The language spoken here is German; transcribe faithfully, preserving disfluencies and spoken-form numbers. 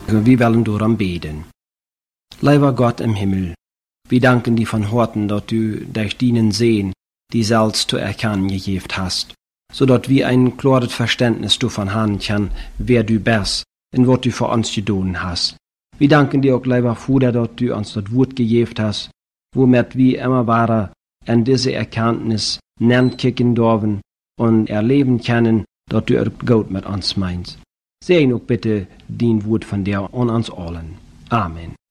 Wir wollen darum beten. Lieber Gott im Himmel, wir danken dir von Herzen, dass du durch deinen Sehen die selbst zu erkennen gegeben hast, so dass wir ein klares Verständnis davon haben können, wer du bist und was du für uns getan hast. Wir danken dir auch, lieber Vater, dass du uns das Wort gegeben hast, womit wir immer weiter an diese Erkenntnis nachkicken dürfen und erleben können, dass du es gut mit uns meinst. Segne auch bitte dein Wort von dir und uns allen. Amen.